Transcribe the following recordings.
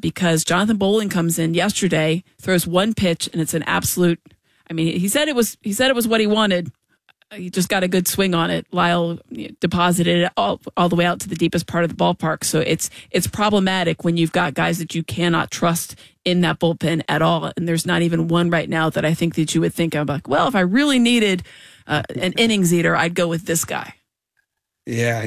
because Jonathan Bowling comes in yesterday, throws one pitch, and it's an absolute. I mean, he said it was what he wanted. He just got a good swing on it. Lyle deposited it all the way out to the deepest part of the ballpark. So it's problematic when you've got guys that you cannot trust in that bullpen at all. And there's not even one right now that I think that you would think of like, well, if I really needed an innings eater, I'd go with this guy. Yeah,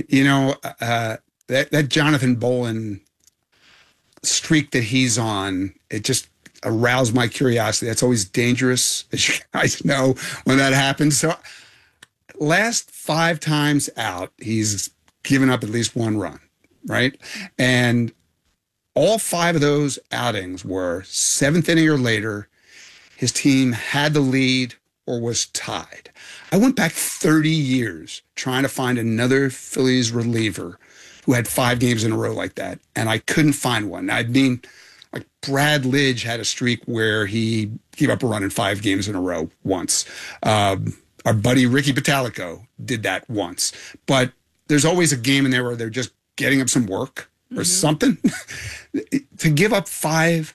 that Jonathan Bowling streak that he's on, it just aroused my curiosity. That's always dangerous, as you guys know, when that happens. So last 5 times out, he's given up at least 1 run, right? And all 5 of those outings were 7th inning or later. His team had the lead or was tied. I went back 30 years trying to find another Phillies reliever who had 5 games in a row like that, and I couldn't find one. I mean, like Brad Lidge had a streak where he gave up a run in 5 games in a row once. Our buddy Ricky Patalico did that once. But there's always a game in there where they're just getting up some work or something. To give up 5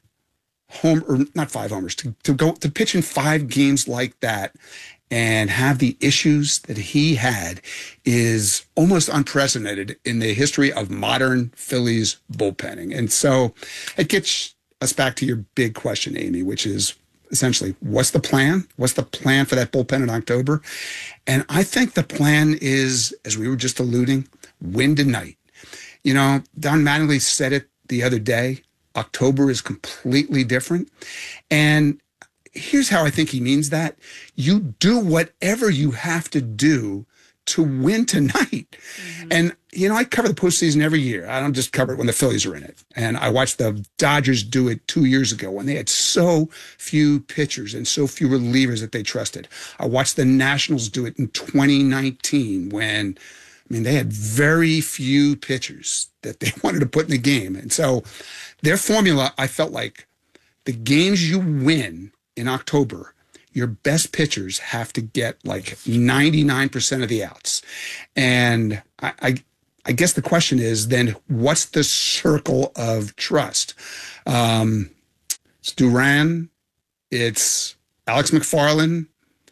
not 5 homers, to pitch in 5 games like that and have the issues that he had is almost unprecedented in the history of modern Phillies bullpenning. And so it gets us back to your big question, Amy, which is essentially, what's the plan? What's the plan for that bullpen in October? And I think the plan is, as we were just alluding, win tonight. Don Mattingly said it the other day, October is completely different. And here's how I think he means that. You do whatever you have to do to win tonight. And, I cover the postseason every year. I don't just cover it when the Phillies are in it. And I watched the Dodgers do it 2 years ago when they had so few pitchers and so few relievers that they trusted. I watched the Nationals do it in 2019 when, they had very few pitchers that they wanted to put in the game. And so their formula, I felt like the games you win in October, your best pitchers have to get like 99% of the outs. And I guess the question is then, what's the circle of trust? It's Duran. It's Alex McFarland.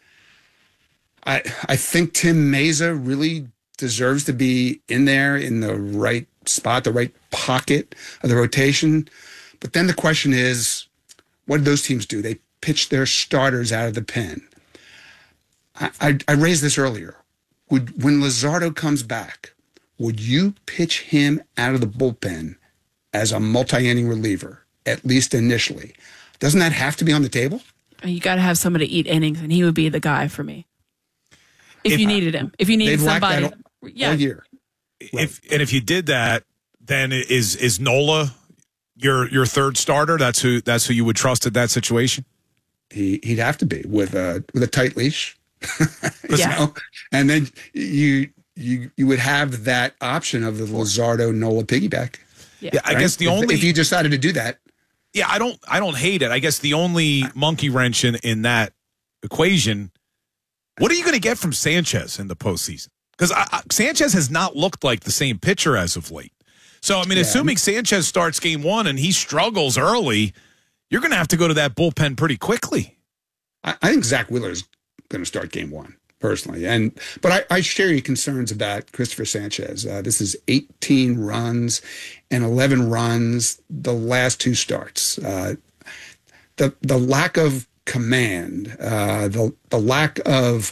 I think Tim Meza really deserves to be in there in the right spot, the right pocket of the rotation. But then the question is, what did those teams do? They pitched their starters out of the pen. I raised this earlier. When Luzardo comes back, would you pitch him out of the bullpen as a multi-inning reliever, at least initially? Doesn't that have to be on the table? You got to have somebody eat innings, and he would be the guy for me. If you needed him. If you needed somebody. All year. If you did that, then is Nola your third starter? That's who you would trust at that situation? He'd have to be with a tight leash. Yeah. And then you would have that option of the Luzardo Nola piggyback. Yeah, I guess if you decided to do that. Yeah, I don't hate it. I guess the only monkey wrench in that equation, what are you going to get from Sanchez in the postseason? Because Sanchez has not looked like the same pitcher as of late. So, assuming Sanchez starts game 1 and he struggles early, you're going to have to go to that bullpen pretty quickly. I think Zach Wheeler is going to start game 1, personally. But I share your concerns about Christopher Sanchez. This is 18 runs and 11 runs the last 2 starts. The lack of command, the lack of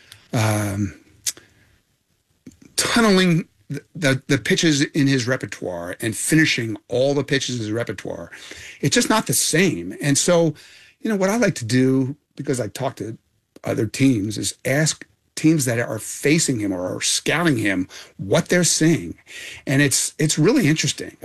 tunneling the pitches in his repertoire and finishing all the pitches in his repertoire, it's just not the same. And so, what I like to do, because I talk to other teams, is ask teams that are facing him or are scouting him what they're seeing. And it's really interesting.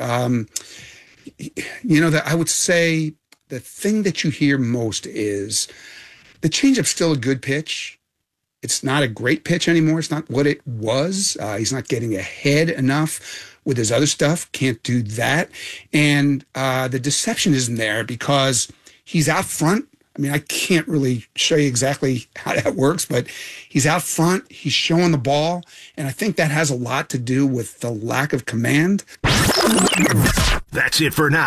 That I would say the thing that you hear most is the changeup's still a good pitch. It's not a great pitch anymore. It's not what it was. He's not getting ahead enough with his other stuff. Can't do that. And the deception isn't there because he's out front. I can't really show you exactly how that works, but he's out front. He's showing the ball. And I think that has a lot to do with the lack of command. That's it for now.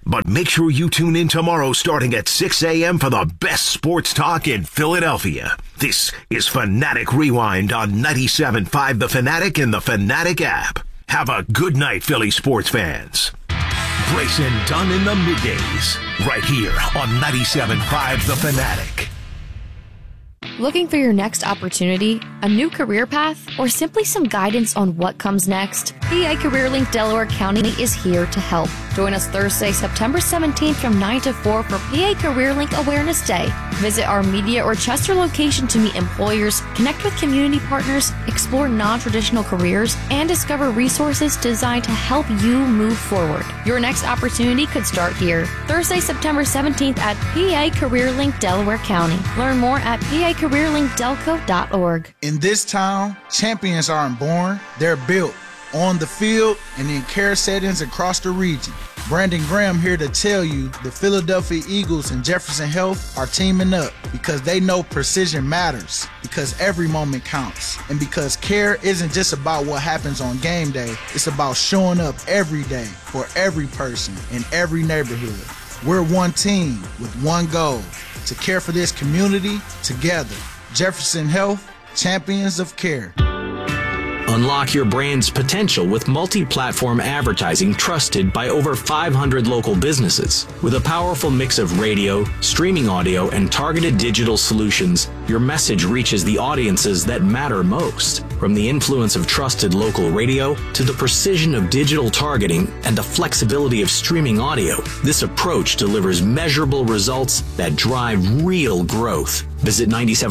But make sure you tune in tomorrow starting at 6 a.m. for the best sports talk in Philadelphia. This is Fanatic Rewind on 97.5 The Fanatic and the Fanatic app. Have a good night, Philly sports fans. Bryson Dunn in the middays, right here on 97.5 The Fanatic. Looking for your next opportunity, a new career path, or simply some guidance on what comes next? PA CareerLink Delaware County is here to help. Join us Thursday, September 17th from 9 to 4 for PA CareerLink Awareness Day. Visit our Media or Chester location to meet employers, connect with community partners, explore non-traditional careers, and discover resources designed to help you move forward. Your next opportunity could start here. Thursday, September 17th at PA CareerLink Delaware County. Learn more at pacareerlinkdelco.org. In this town, champions aren't born, they're built on the field and in care settings across the region. Brandon Graham here to tell you the Philadelphia Eagles and Jefferson Health are teaming up because they know precision matters, because every moment counts, and because care isn't just about what happens on game day, it's about showing up every day for every person in every neighborhood. We're one team with one goal, to care for this community together. Jefferson Health, champions of care. Unlock your brand's potential with multi-platform advertising trusted by over 500 local businesses. With a powerful mix of radio, streaming audio, and targeted digital solutions, your message reaches the audiences that matter most. From the influence of trusted local radio to the precision of digital targeting and the flexibility of streaming audio, this approach delivers measurable results that drive real growth. Visit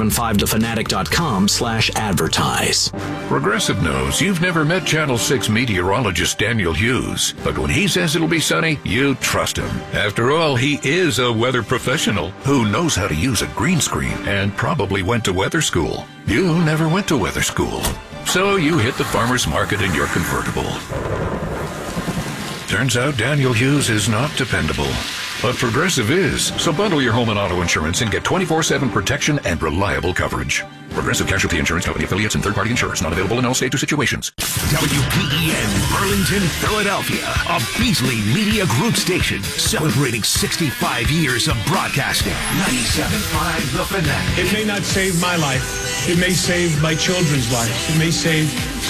975thefanatic.com/advertise. Progressive knows you've never met Channel 6 meteorologist Daniel Hughes, but when he says it'll be sunny, you trust him. After all, he is a weather professional who knows how to use a green screen and probably went to weather school. You never went to weather school, so you hit the farmer's market in your convertible. Turns out Daniel Hughes is not dependable. But Progressive is. So bundle your home and auto insurance and get 24/7 protection and reliable coverage. Progressive Casualty Insurance Company affiliates and third-party insurers not available in all states or situations. WPEN Burlington, Philadelphia, a Beasley Media Group station celebrating 65 years of broadcasting. 97.5 The Fanatic. It may not save my life. It may save my children's lives. It may save